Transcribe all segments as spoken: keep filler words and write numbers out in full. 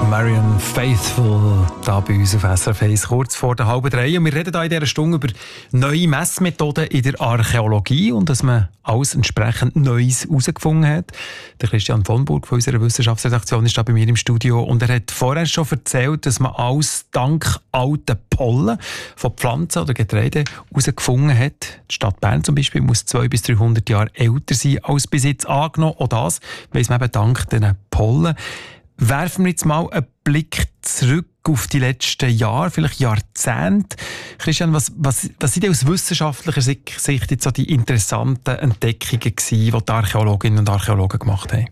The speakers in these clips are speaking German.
Marianne Faithfull da bei uns auf S R F eins, kurz vor der halben drei. Und wir reden hier in dieser Stunde über neue Messmethoden in der Archäologie und dass man alles entsprechend Neues herausgefunden hat. Der Christian von Burg von unserer Wissenschaftsredaktion ist da bei mir im Studio und er hat vorher schon erzählt, dass man alles dank alten Pollen von Pflanzen oder Getreide herausgefunden hat. Die Stadt Bern zum Beispiel muss zweihundert bis dreihundert Jahre älter sein als bis jetzt angenommen. Auch das weiss man eben dank diesen Pollen. Werfen wir jetzt mal einen Blick zurück auf die letzten Jahre, vielleicht Jahrzehnte. Christian, was, was, was sind aus wissenschaftlicher Sicht jetzt so die interessanten Entdeckungen gewesen, die die Archäologinnen und Archäologen gemacht haben?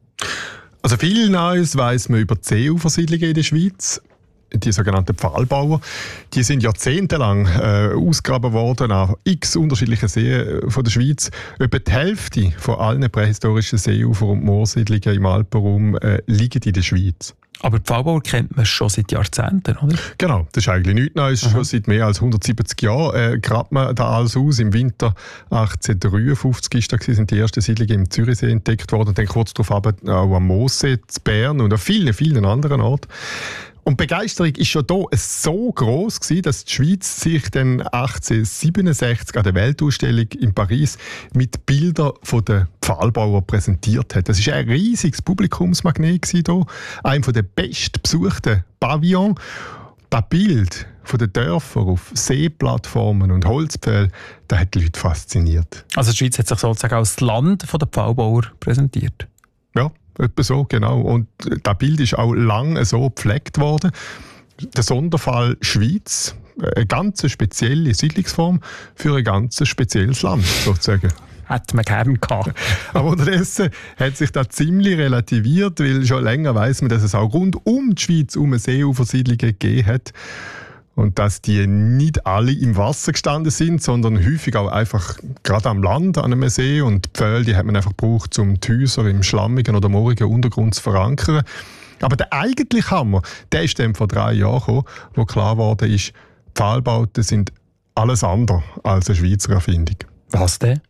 Also viel Neues weiss man über die Seeufersiedlungen in der Schweiz. Die sogenannten Pfahlbauer, die sind jahrzehntelang äh, ausgegraben worden an x unterschiedlichen Seen von der Schweiz. Etwa die Hälfte von allen prähistorischen Seeufer- und Moorsiedlungen im Alpenraum äh, liegen in der Schweiz. Aber die Pfahlbauer kennt man schon seit Jahrzehnten, oder? Genau, das ist eigentlich nichts Neues. Aha. Schon seit mehr als hundertsiebzig Jahren äh, grabt man da alles aus. Im Winter achtzehnhundertdreiundfünfzig ist da, sind die ersten Siedlungen im Zürichsee entdeckt worden und dann kurz darauf auch am Moossee, in Bern und an vielen, vielen anderen Orten. Und die Begeisterung war schon hier so gross, dass die Schweiz sich dann achtzehnhundertsiebenundsechzig an der Weltausstellung in Paris mit Bildern der Pfahlbauer präsentiert hat. Das war ein riesiges Publikumsmagnet hier, einer der bestbesuchten Pavillons. Das Bild von den Dörfern auf Seeplattformen und Holzpfählen, das hat die Leute fasziniert. Also die Schweiz hat sich sozusagen als Land der Pfahlbauer präsentiert? Ja. Etwa so, genau. Und das Bild ist auch lange so gepflegt worden. Der Sonderfall Schweiz, eine ganz spezielle Siedlungsform für ein ganz spezielles Land, sozusagen. Hätte man gerne gehabt. Aber unterdessen hat sich das ziemlich relativiert, weil schon länger weiss man, dass es auch rund um die Schweiz um Seeufersiedlungen gegeben hat. Und dass die nicht alle im Wasser gestanden sind, sondern häufig auch einfach gerade am Land an einem See. Und die Pfähle, die hat man einfach gebraucht, um die Häuser im schlammigen oder moorigen Untergrund zu verankern. Aber der eigentliche Hammer, der ist dann vor drei Jahren gekommen, wo klar geworden ist, Pfahlbauten sind alles andere als eine Schweizer Erfindung. Was denn?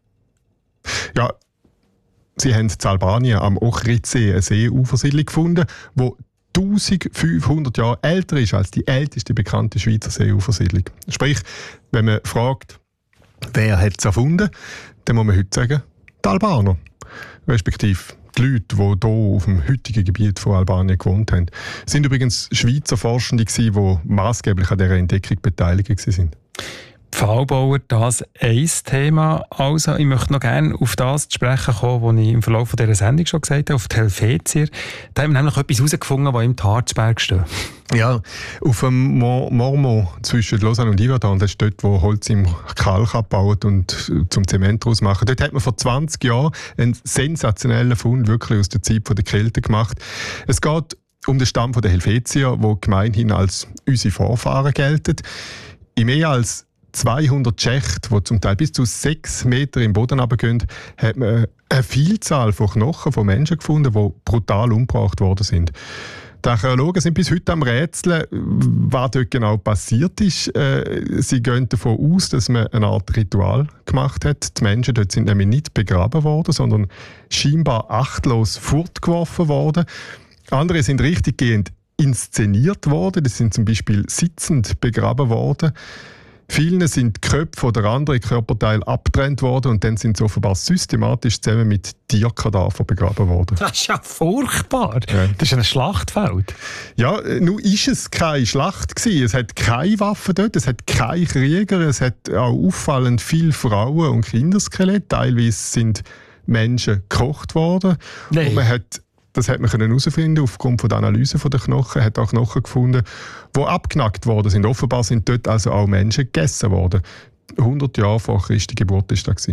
Ja, sie haben in Albanien am Ochridsee eine Seeufersiedlung gefunden, wo eintausendfünfhundert Jahre älter ist als die älteste bekannte Schweizer Seeufersiedlung. Sprich, wenn man fragt, wer hat es erfunden, dann muss man heute sagen, die Albaner. Respektive die Leute, die hier auf dem heutigen Gebiet von Albanien gewohnt haben. Es waren übrigens Schweizer Forschende, die maßgeblich an dieser Entdeckung beteiligt waren. Pfahlbauer, das ein Thema. Also, ich möchte noch gerne auf das zu sprechen kommen, was ich im Verlauf dieser Sendung schon gesagt habe, auf die Helvetier. Da haben wir nämlich etwas herausgefunden, das im Harzberg steht. Ja, auf dem Mormont zwischen Lausanne und Yverdon, das ist dort, wo Holz im Kalk abbaut und zum Zement daraus machen. Dort hat man vor zwanzig Jahren einen sensationellen Fund wirklich aus der Zeit der Kelten gemacht. Es geht um den Stamm der Helvetier, der gemeinhin als unsere Vorfahren gelten. In mehr als zweihundert Schächte, die zum Teil bis zu sechs Meter im Boden runtergehen, hat man eine Vielzahl von Knochen von Menschen gefunden, die brutal umgebracht worden sind. Die Archäologen sind bis heute am Rätseln, was dort genau passiert ist. Sie gehen davon aus, dass man eine Art Ritual gemacht hat. Die Menschen dort sind nämlich nicht begraben worden, sondern scheinbar achtlos fortgeworfen worden. Andere sind richtiggehend inszeniert worden. Das sind zum Beispiel sitzend begraben worden. Vielen sind die Köpfe oder andere Körperteile abgetrennt worden und dann sind sie offenbar systematisch zusammen mit Tierkadavern begraben worden. Das ist ja furchtbar. Ja. Das ist ein Schlachtfeld. Ja, nun ist es keine Schlacht gewesen. Es hat keine Waffen dort, es hat keine Krieger, es hat auch auffallend viele Frauen- und Kinderskelette. Teilweise sind Menschen gekocht worden. Nein. Und man hat Das hat man herausfinden aufgrund von der Analyse der Knochen. Hat auch Knochen gefunden, die abgenackt worden sind. Offenbar sind dort also auch Menschen gegessen worden. hundert Jahre vor Christi Geburt war das.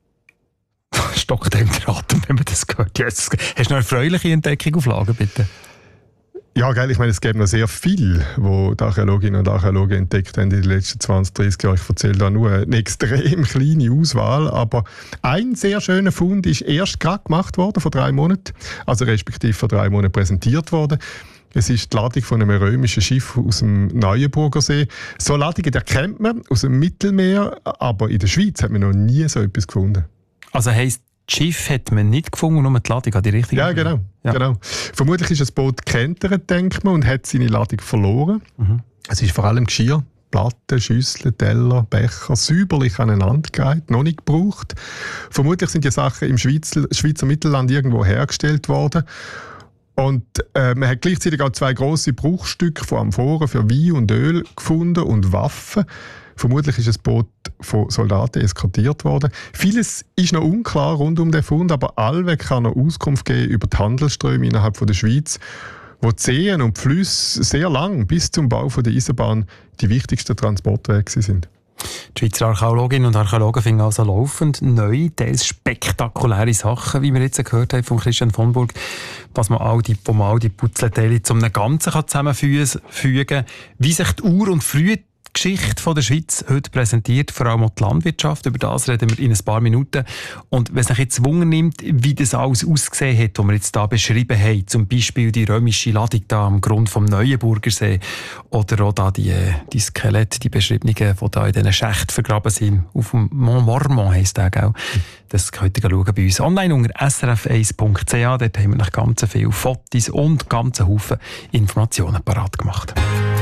Stockt einem der Atem, wenn man das hört. Yes. Hast du noch eine erfreuliche Entdeckung auf Lager, bitte? Ja, geil. Ich meine, es gibt noch sehr viel, was die Archäologinnen und Archäologen entdeckt haben in den letzten zwanzig, dreissig Jahren. Ich erzähle da nur eine extrem kleine Auswahl. Aber ein sehr schöner Fund ist erst gerade gemacht worden, vor drei Monaten. Also respektive vor drei Monaten präsentiert worden. Es ist die Ladung von einem römischen Schiff aus dem Neuenburger See. So Ladungen, die kennt man aus dem Mittelmeer, aber in der Schweiz hat man noch nie so etwas gefunden. Also heisst, das Schiff hat man nicht gefunden, nur die Ladung an die richtige. Ja, genau. Ja. genau. Vermutlich ist das Boot gekentert, denkt man, und hat seine Ladung verloren. Mhm. Es ist vor allem Geschirr, Platten, Schüsseln, Teller, Becher säuberlich aneinandergereiht, noch nicht gebraucht. Vermutlich sind die Sachen im Schweizer, Schweizer Mittelland irgendwo hergestellt worden. Und äh, man hat gleichzeitig auch zwei grosse Bruchstücke von Amphoren für Wein und Öl gefunden und Waffen. Vermutlich ist das Boot von Soldaten eskortiert worden. Vieles ist noch unklar rund um den Fund, aber allweg kann noch Auskunft geben über die Handelsströme innerhalb von der Schweiz, wo die Seen und die Flüsse sehr lang bis zum Bau von der Eisenbahn die wichtigsten Transportwege sind. Die Schweizer Archäologinnen und Archäologen finden also laufend neue, teils spektakuläre Sachen, wie wir jetzt gehört haben von Christian von Burg, was man all die, wo man all die Puzzleteile zu einem Ganzen zusammenfügen kann, wie sich die Ur- und frühe Geschichte von der Schweiz heute präsentiert, vor allem auch die Landwirtschaft. Über das reden wir in ein paar Minuten. Und wenn es sich jetzt Wunder nimmt, wie das alles ausgesehen hat, was wir jetzt hier beschrieben haben, zum Beispiel die römische Ladung da am Grund vom Neuenburgersee oder auch da die, die Skelette, die beschriebenen, die da in diesen Schächten vergraben sind, auf dem Mont Mormont heisst der, gell? Das könnt ihr schauen bei uns online unter s r f eins punkt c h. Dort haben wir noch ganz viele Fotos und ganz Haufen Informationen parat gemacht.